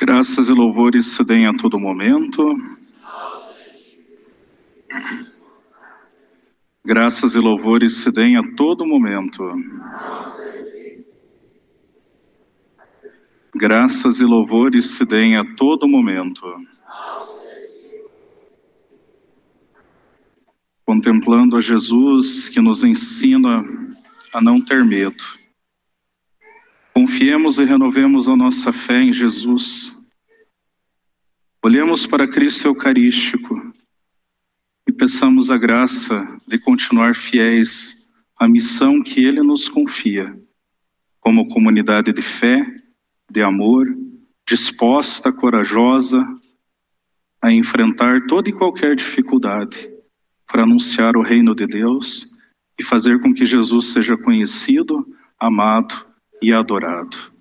Graças e louvores se deem a todo momento. Graças e louvores se deem a todo momento. Graças e louvores se deem a todo momento. Contemplando a Jesus que nos ensina a não ter medo. Confiemos e renovemos a nossa fé em Jesus. Olhemos para Cristo Eucarístico e peçamos a graça de continuar fiéis à missão que Ele nos confia, como comunidade de fé, de amor, disposta, corajosa a enfrentar toda e qualquer dificuldade para anunciar o reino de Deus e fazer com que Jesus seja conhecido, amado e adorado.